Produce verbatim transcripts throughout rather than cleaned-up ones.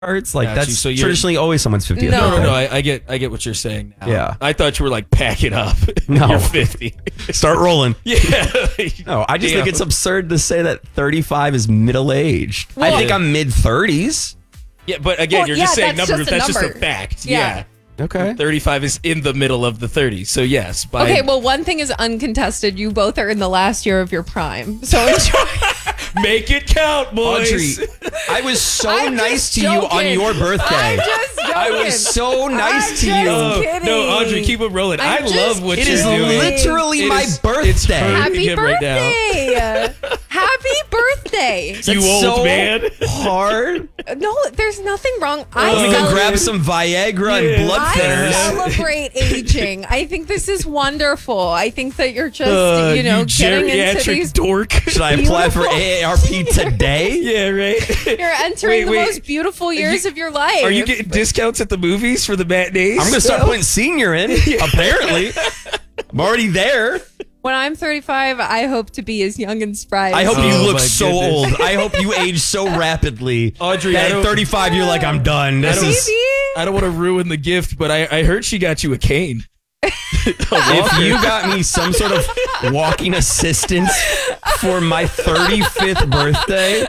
cards. Like, Got that's you. So you're- traditionally always someone's fiftieth No, no, birthday. no. I, I get, I get what you're saying now. Yeah. I thought you were like, pack it up. No. You're fifty. Start rolling. Yeah. No, I just Damn. think it's absurd to say that thirty-five is middle-aged. I Well- think I'm mid-thirties. Yeah, but again, Well, you're yeah, just saying that's numbers. just a That's number. just a fact. Yeah. Yeah. Okay. thirty-five is in the middle of the thirties. So yes. By, Okay, well, one thing is uncontested. You both are in the last year of your prime. So enjoy. make it count, boys. Audrey, I was so I'm nice just to you on joking. your birthday. I'm just joking. I was so nice I'm to just you. Oh, kidding. no, Audrey, keep it rolling. I'm I just love what It you're is doing. literally It my is- birthday. it's hurting Happy him right now. birthday. Happy birthday. You It's old so man. hard. No, there's nothing wrong. I, We can celebrate, grab some Viagra Yeah. and blood I thinners. celebrate aging. I think this is wonderful. I think that you're just, Uh, you know, you getting into geriatric these. dork. Should I apply for Beautiful. A A R P today? Yeah, right. You're entering Wait, the wait. most beautiful years of your life. Are you getting discounts at the movies for the matinees? I'm going to start putting senior in, apparently. I'm already there. When I'm thirty-five, I hope to be as young and spry. I as hope Oh, you look my so goodness. old. I hope you age so rapidly. Audrey, that I at don't- thirty-five, you're like, I'm done. This don't- is. Maybe. I don't want to ruin the gift, but I, I heard she got you a cane. If you got me some sort of walking assistance for my thirty-fifth birthday,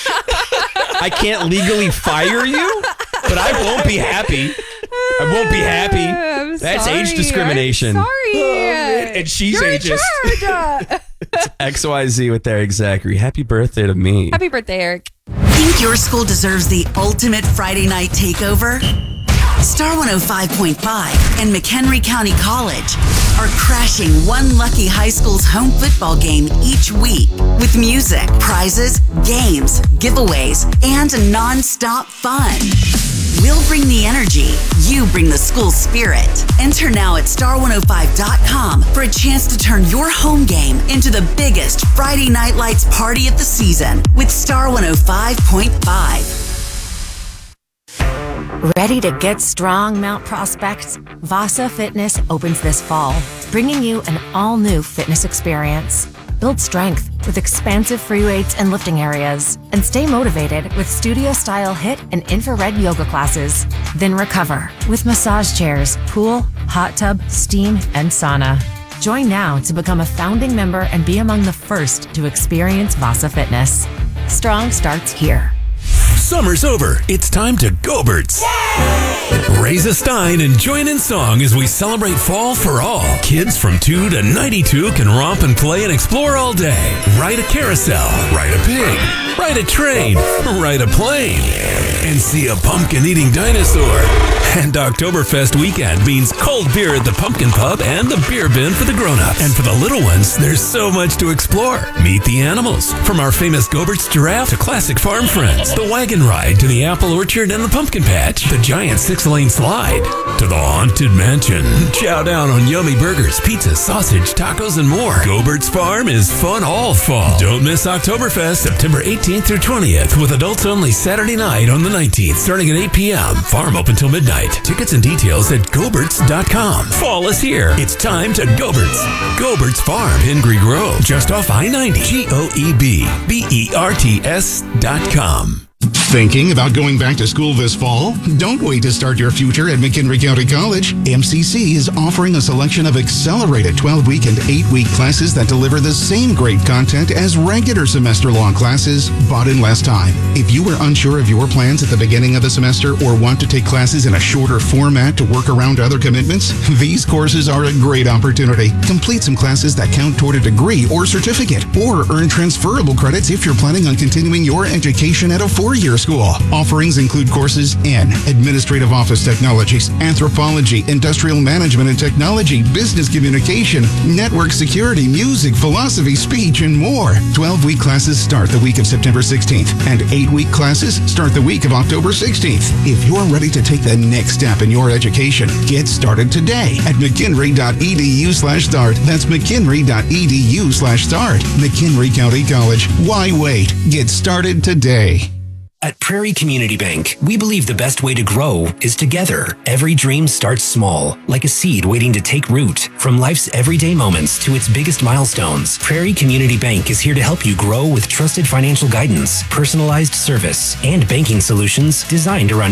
I can't legally fire you, but I won't be happy. I won't be happy. I'm That's sorry. age discrimination. I'm sorry. And she's You're in ageist. charge. X Y Z with Eric Zachary. Happy birthday to me. Happy birthday, Eric. Think your school deserves the ultimate Friday night takeover? Star one oh five point five and McHenry County College are crashing one lucky high school's home football game each week with music, prizes, games, giveaways, and non-stop fun. We'll bring the energy. You bring the school spirit. Enter now at star one oh five dot com for a chance to turn your home game into the biggest Friday Night Lights party of the season with Star one oh five point five. Ready to get strong, Mount Prospect? Vasa Fitness opens this fall, bringing you an all-new fitness experience. Build strength with expansive free weights and lifting areas, and stay motivated with studio-style HIIT and infrared yoga classes. Then recover with massage chairs, pool, hot tub, steam, and sauna. Join now to become a founding member and be among the first to experience Vasa Fitness. Strong starts here. Summer's over. It's time to Go-Birds. Raise a stein and join in song as we celebrate fall for all. Kids from two to ninety-two can romp and play and explore all day. Ride a carousel, ride a pig, ride a train, ride a plane, and see a pumpkin-eating dinosaur. And Oktoberfest weekend means cold beer at the Pumpkin Pub and the beer bin for the grown-ups. And for the little ones, there's so much to explore. Meet the animals, from our famous Go-Birds giraffe to classic farm friends, the wagon ride to the apple orchard and the pumpkin patch, the giant six-lane slide to the haunted mansion. Chow down on yummy burgers, pizzas, sausage, tacos, and more. Go-Birds Farm is fun all fall. Don't miss Oktoberfest, September eighteenth through twentieth, with adults only Saturday night on the nineteenth, starting at eight p.m. Farm open till midnight. Tickets and details at go birds dot com. Fall is here. It's time to Go-Birds. Go-Birds Farm, Hengry Grove, just off I ninety. G O E B B E R T S dot com. Thinking about going back to school this fall? Don't wait to start your future at McHenry County College. M C C is offering a selection of accelerated twelve-week and eight-week classes that deliver the same great content as regular semester-long classes, but in less time. If you were unsure of your plans at the beginning of the semester or want to take classes in a shorter format to work around other commitments, these courses are a great opportunity. Complete some classes that count toward a degree or certificate, or earn transferable credits if you're planning on continuing your education at a four-year school. Offerings include courses in Administrative Office Technologies, Anthropology, Industrial Management and Technology, Business Communication, Network Security, Music, Philosophy, Speech, and more. twelve-week classes start the week of September sixteenth, and eight-week classes start the week of October sixteenth. If you're ready to take the next step in your education, get started today at mchenry.edu slash start. That's mchenry.edu slash start. McHenry County College. Why wait? Get started today. At Prairie Community Bank, we believe the best way to grow is together. Every dream starts small, like a seed waiting to take root. From life's everyday moments to its biggest milestones, Prairie Community Bank is here to help you grow with trusted financial guidance, personalized service, and banking solutions designed around